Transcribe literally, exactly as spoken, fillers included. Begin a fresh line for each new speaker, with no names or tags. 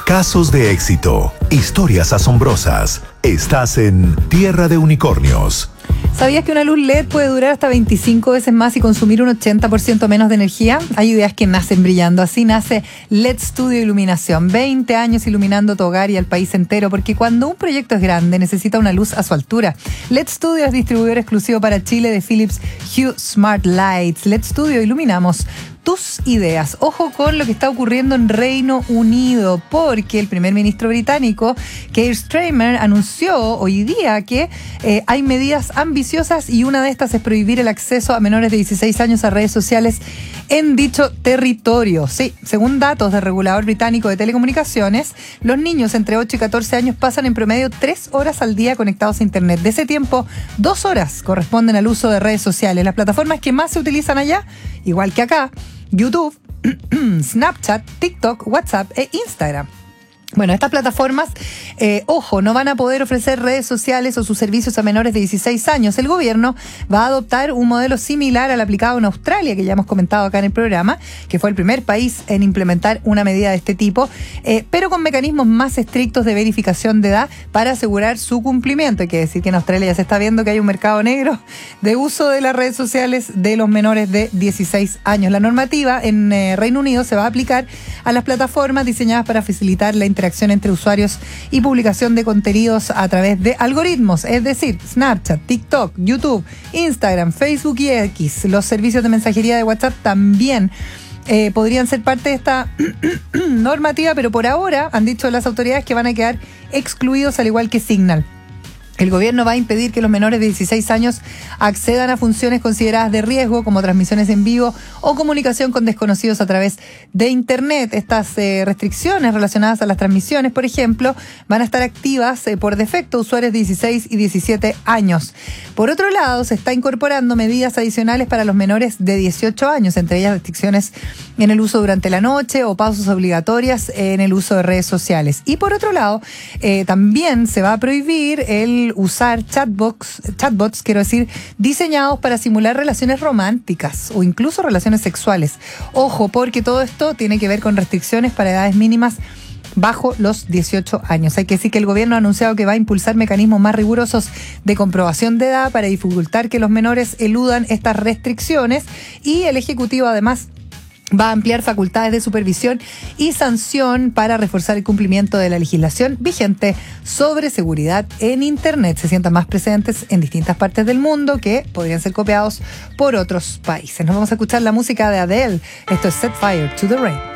Casos de éxito, historias asombrosas. Estás en Tierra de Unicornios.
¿Sabías que una luz L E D puede durar hasta veinticinco veces más y consumir un ochenta por ciento menos de energía? Hay ideas que nacen brillando. Así nace L E D Studio Iluminación. veinte años iluminando tu hogar y al país entero, porque cuando un proyecto es grande necesita una luz a su altura. L E D Studio es distribuidor exclusivo para Chile de Philips Hue Smart Lights. L E D Studio iluminamos tus ideas. Ojo con lo que está ocurriendo en Reino Unido, porque el primer ministro británico, Keir Starmer, anunció hoy día que eh, hay medidas ambiciosas y una de estas es prohibir el acceso a menores de dieciséis años a redes sociales en dicho territorio. Sí, según datos del regulador británico de telecomunicaciones, los niños entre ocho y catorce años pasan en promedio tres horas al día conectados a internet. De ese tiempo, dos horas corresponden al uso de redes sociales. Las plataformas que más se utilizan allá, igual que acá, YouTube, Snapchat, TikTok, WhatsApp e Instagram. Bueno, estas plataformas, eh, ojo, no van a poder ofrecer redes sociales o sus servicios a menores de dieciséis años. El gobierno va a adoptar un modelo similar al aplicado en Australia, que ya hemos comentado acá en el programa, que fue el primer país en implementar una medida de este tipo, eh, pero con mecanismos más estrictos de verificación de edad para asegurar su cumplimiento. Hay que decir que en Australia ya se está viendo que hay un mercado negro de uso de las redes sociales de los menores de dieciséis años. La normativa en eh, Reino Unido se va a aplicar a las plataformas diseñadas para facilitar la interacción entre usuarios y publicación de contenidos a través de algoritmos, es decir, Snapchat, TikTok, YouTube, Instagram, Facebook y X. Los servicios de mensajería de WhatsApp también eh, podrían ser parte de esta normativa, pero por ahora han dicho las autoridades que van a quedar excluidos, al igual que Signal. El gobierno va a impedir que los menores de dieciséis años accedan a funciones consideradas de riesgo, como transmisiones en vivo o comunicación con desconocidos a través de Internet. Estas eh, restricciones relacionadas a las transmisiones, por ejemplo, van a estar activas eh, por defecto usuarios de dieciséis y diecisiete años. Por otro lado, se está incorporando medidas adicionales para los menores de dieciocho años, entre ellas restricciones en el uso durante la noche o pausas obligatorias en el uso de redes sociales. Y por otro lado, eh, también se va a prohibir el usar chatbots, chatbots, quiero decir, diseñados para simular relaciones románticas o incluso relaciones sexuales. Ojo, porque todo esto tiene que ver con restricciones para edades mínimas bajo los dieciocho años. Hay que decir que el gobierno ha anunciado que va a impulsar mecanismos más rigurosos de comprobación de edad para dificultar que los menores eludan estas restricciones, y el Ejecutivo además va a ampliar facultades de supervisión y sanción para reforzar el cumplimiento de la legislación vigente sobre seguridad en Internet. Se sientan más presentes en distintas partes del mundo que podrían ser copiados por otros países. Nos vamos a escuchar la música de Adele. Esto es Set Fire to the Rain.